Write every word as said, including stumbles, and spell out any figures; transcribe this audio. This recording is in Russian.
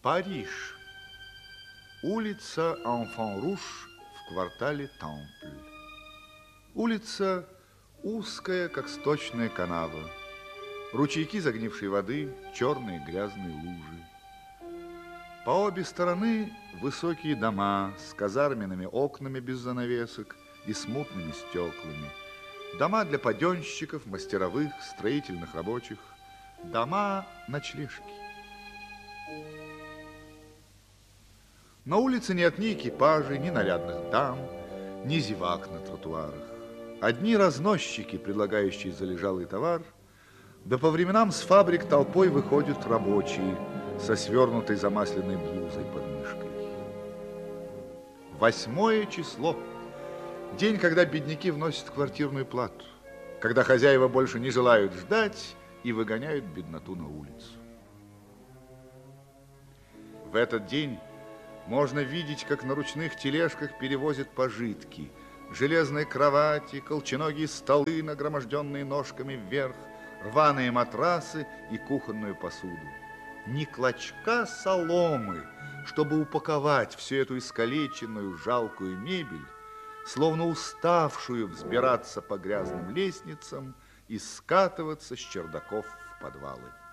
Париж. Улица Enfant-Rouge в квартале Темпль. Улица узкая, как сточная канава. Ручейки загнившей воды, черные грязные лужи. По обе стороны высокие дома с казарменными окнами без занавесок и с мутными стеклами. Дома для паденщиков, мастеровых, строительных рабочих. Дома-ночлежки. На улице нет ни экипажей, ни нарядных дам, ни зевак на тротуарах. Одни разносчики, предлагающие залежалый товар, да по временам с фабрик толпой выходят рабочие со свернутой замасленной блузой под мышкой. Восьмое число. День, когда бедняки вносят квартирную плату, когда хозяева больше не желают ждать и выгоняют бедноту на улицу. В этот день можно видеть, как на ручных тележках перевозят пожитки, железные кровати, колченогие столы, нагроможденные ножками вверх, рваные матрасы и кухонную посуду. Ни клочка соломы, чтобы упаковать всю эту искалеченную, жалкую мебель, словно уставшую взбираться по грязным лестницам и скатываться с чердаков в подвалы.